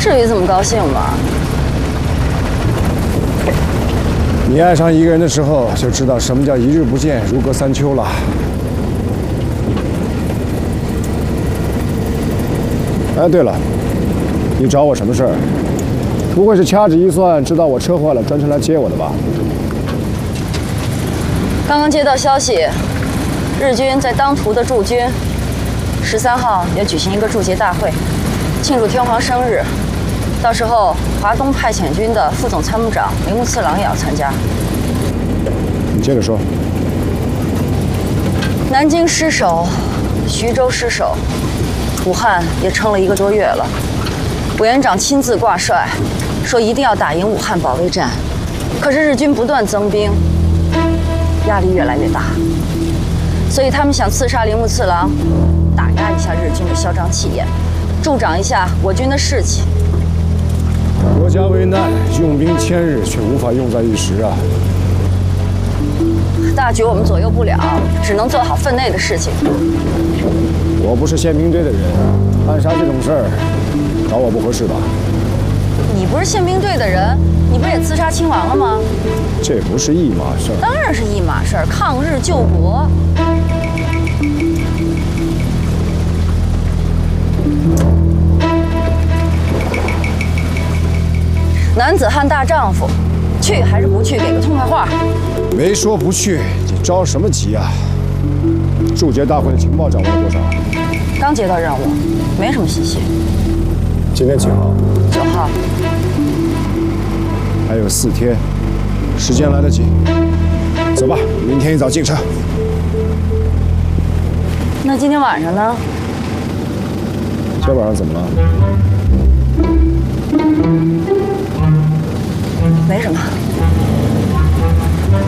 至于这么高兴吗？ 你爱上一个人的时候，就知道什么叫一日不见，如隔三秋了。哎，对了，你找我什么事儿？不会是掐指一算，知道我车坏了，专程来接我的吧？ 刚刚接到消息，日军在当涂的驻军13号也举行一个驻节大会，庆祝天皇生日。到时候华东派遣军的副总参谋长铃木次郎也要参加。 你接着说。 南京失守，徐州失守，武汉也撑了1个多月了。委员长亲自挂帅，说一定要打赢武汉保卫战。可是日军不断增兵，压力越来越大，所以他们想刺杀铃木次郎，打压一下日军的嚣张气焰，助长一下我军的士气。 国家危难，用兵千日，却无法用在一时啊！ 大局我们左右不了，只能做好分内的事情。 我不是宪兵队的人，暗杀这种事儿，找我不合适吧？ 你不是宪兵队的人，你不是也刺杀亲王了吗？ 这不是一码事儿。 当然是一码事儿，抗日救国。男子汉大丈夫，去还是不去？给个痛快话。 没说不去，你着什么急啊？驻节大会的情报掌握了多少？ 刚接到任务，没什么信息。 今天几号 9号。 还有4天，时间来得及。走吧，明天一早进车。 那今天晚上呢？ 今天晚上怎么了？ 没什么。